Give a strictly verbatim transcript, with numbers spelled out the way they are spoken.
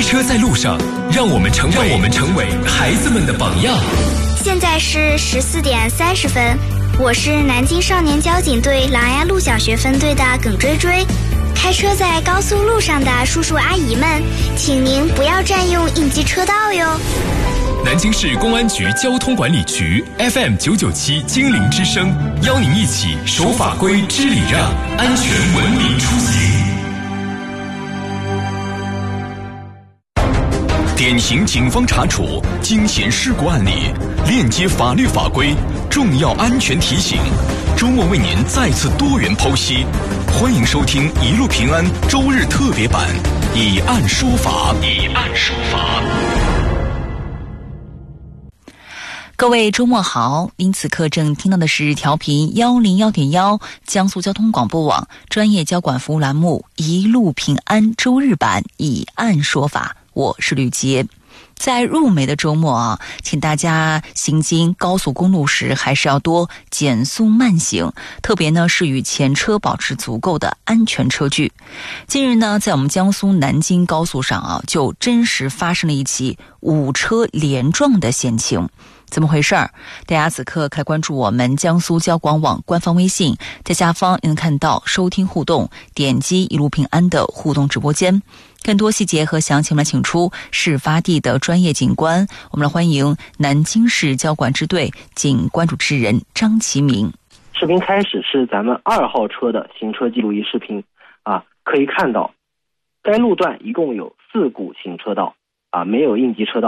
车在路上，让我们成为让我们成为孩子们的榜样。 现在是十四点三十分，我是南京少年交警队狼牙路小学分队的耿追追。开车在高速路上的叔叔阿姨们，请您不要占用应急车道哟。 南京市公安局交通管理局 F M 九九七精灵之声，邀您一起守法规、知礼让，安全文明出行。典型警方查处惊险事故案例，链接法律法规，重要安全提醒。周末为您再次多元剖析，欢迎收听一路平安周日特别版，以案说法，以案说法。 各位周末好，您此刻正听到的是调频一零一点一江苏交通广播网专业交管服务栏目一路平安周日版，以案说法。我是吕杰。在入梅的周末啊，请大家行经高速公路时还是要多减速慢行，特别呢是与前车保持足够的安全车距。近日呢，在我们江苏南京高速上啊，就真实发生了一起五车连撞的险情。怎么回事儿？大家此刻可以关注我们江苏交广网官方微信，在下方能看到收听互动，点击一路平安的互动直播间。更多细节和详情们请出事发地的专业警官。我们来欢迎南京市交管支队警官主持人张其明。 视频开始是咱们二号车的行车记录仪视频啊，可以看到该路段一共有四股行车道啊，没有应急车道。